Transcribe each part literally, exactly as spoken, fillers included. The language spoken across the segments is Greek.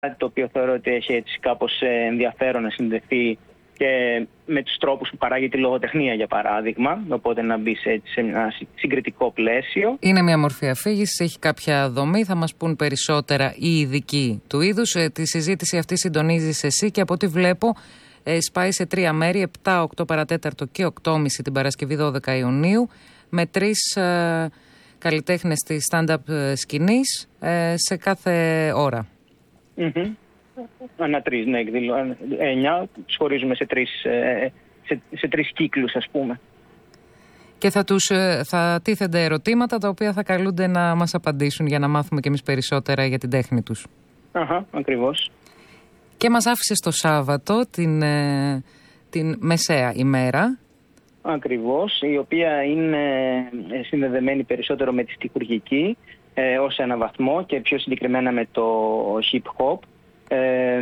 το οποίο θεωρώ ότι έχει έτσι κάπως ενδιαφέρον να συνδεθεί και με τους τρόπους που παράγει τη λογοτεχνία, για παράδειγμα, οπότε να μπει σε, σε ένα συγκριτικό πλαίσιο. Είναι μια μορφή αφήγησης, έχει κάποια δομή, θα μας πούν περισσότερα οι ειδικοί του είδους. Ε, τη συζήτηση αυτή συντονίζεις εσύ και από ό,τι βλέπω ε, σπάει σε τρία μέρη, επτά, οκτώ παρατέταρτο και οκτώ και μισή την Παρασκευή δώδεκα Ιουνίου, με τρεις ε, καλλιτέχνες της stand-up σκηνής ε, σε κάθε ώρα. Mm-hmm. Ανά τρεις, ναι, εκδηλώ, εννιά, τους χωρίζουμε σε τρεις, σε, σε τρεις κύκλους, ας πούμε. Και θα, τους, θα τίθενται ερωτήματα τα οποία θα καλούνται να μας απαντήσουν για να μάθουμε κι εμείς περισσότερα για την τέχνη τους. Αχα, ακριβώς. Και μας άφησες το Σάββατο την, την μεσαία ημέρα. Ακριβώς, η οποία είναι συνδεδεμένη περισσότερο με τη στιχουργική ε, ως ένα βαθμό και πιο συγκεκριμένα με το hip hop. Ε,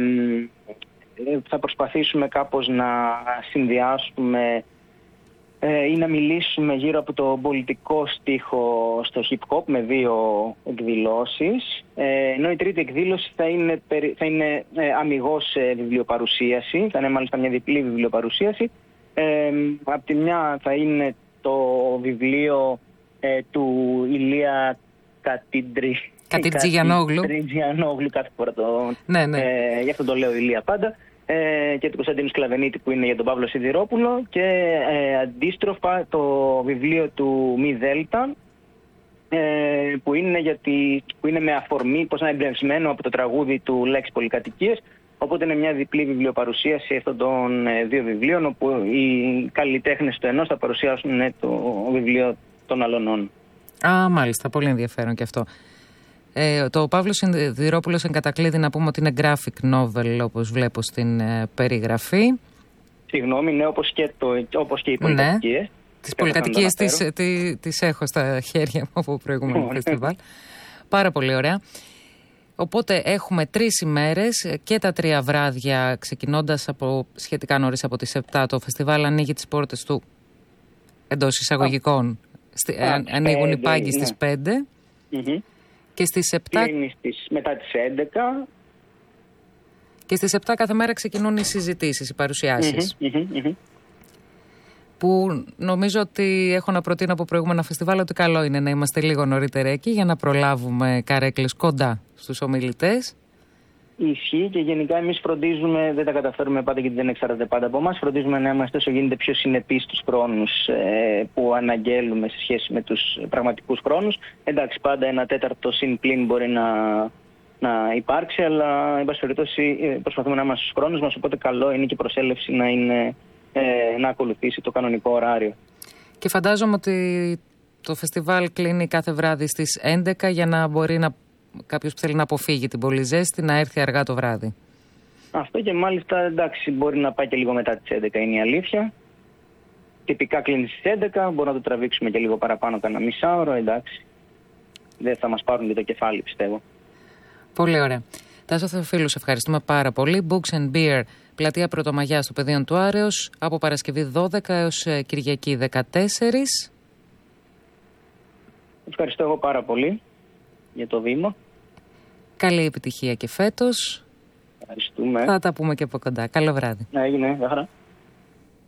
θα προσπαθήσουμε κάπως να συνδυάσουμε ε, ή να μιλήσουμε γύρω από το πολιτικό στίχο στο hip hop με δύο εκδηλώσεις, ε, ενώ η τρίτη εκδήλωση θα είναι, θα είναι ε, αμιγώς ε, βιβλιοπαρουσίαση, θα είναι μάλιστα μια διπλή βιβλιοπαρουσίαση. Ε, από τη μια θα είναι το βιβλίο ε, του Ηλία Κατίντρη Κατιτζιγιανόγλου. Κατιτζιγιανόγλου, κάθε φορά το. Ναι, ναι. Ε, γι' αυτό το λέω Ηλία πάντα. Ε, και του Κωνσταντίνου Σκλαβενίτη που είναι για τον Παύλο Σιδηρόπουλο. Και ε, αντίστροφα το βιβλίο του Μη Δέλτα, ε, που, είναι γιατί, που είναι με αφορμή, πώς να εμπνευσμένο από το τραγούδι του Λέξη Πολυκατοικίες. Οπότε είναι μια διπλή βιβλιοπαρουσίαση αυτών των ε, δύο βιβλίων, όπου οι καλλιτέχνες του ενός θα παρουσιάσουν ε, το βιβλίο των αλλωνών. Α, μάλιστα. Πολύ ενδιαφέρον και αυτό. Ε, το Παύλος Σιδηρόπουλος εν κατακλείδη να πούμε ότι είναι graphic novel, όπως βλέπω στην ε, περιγραφή. Συγγνώμη, ναι, όπως και, το, όπως και οι πολυκατοικίες. Ναι, τις πολυκατοικίες τις, τις, τις έχω στα χέρια μου από προηγούμενο φεστιβάλ. Πάρα πολύ ωραία. Οπότε έχουμε τρεις ημέρες και τα τρία βράδια, ξεκινώντας από σχετικά νωρίς από τις επτά. Το φεστιβάλ ανοίγει τις πόρτες του εντός εισαγωγικών. Στη, α, α, ανοίγουν οι πάγκοι ναι. στις πέντε. Mm-hmm. Και στις επτά... στις, μετά τις έντεκα. Και στις επτά κάθε μέρα ξεκινούν οι συζητήσεις, οι παρουσιάσεις. Mm-hmm, mm-hmm, mm-hmm. Που νομίζω ότι έχω να προτείνω από προηγούμενα φεστιβάλ ότι καλό είναι να είμαστε λίγο νωρίτερα εκεί για να προλάβουμε καρέκλες κοντά στους ομιλητές. Ισχύει και γενικά εμείς φροντίζουμε, δεν τα καταφέρουμε πάντα γιατί δεν εξαρτάται πάντα από εμάς, φροντίζουμε να είμαστε όσο γίνεται πιο συνεπείς στους χρόνους ε, που αναγγέλουμε σε σχέση με τους πραγματικούς χρόνους. Εντάξει, πάντα ένα τέταρτο συν πλήν μπορεί να, να υπάρξει, αλλά εν πάση περιπτώσει προσπαθούμε να είμαστε στους χρόνους μας, οπότε καλό είναι και η προσέλευση να, είναι, ε, να ακολουθήσει το κανονικό ωράριο. Και φαντάζομαι ότι το φεστιβάλ κλείνει κάθε βράδυ στις έντεκα για να μπορεί να κάποιος που θέλει να αποφύγει την πολύ ζέστη να έρθει αργά το βράδυ. Αυτό και μάλιστα εντάξει μπορεί να πάει και λίγο μετά τις έντεκα, είναι η αλήθεια. Τυπικά κλείνει στις έντεκα, μπορούμε να το τραβήξουμε και λίγο παραπάνω, κανένα μισάωρο, εντάξει. Δεν θα μας πάρουν και το κεφάλι, πιστεύω. Πολύ ωραία. Τάσο Θεοφίλου, ευχαριστούμε πάρα πολύ. Books and Beer, πλατεία Πρωτομαγιά στο Πεδίον του Άρεως, από Παρασκευή δώδεκα έως Κυριακή δεκατέσσερα. Ευχαριστώ εγώ πάρα πολύ για το βήμα. Καλή επιτυχία και φέτος. Ευχαριστούμε. Θα τα πούμε και από κοντά. Καλό βράδυ. Έγινε, χαρά.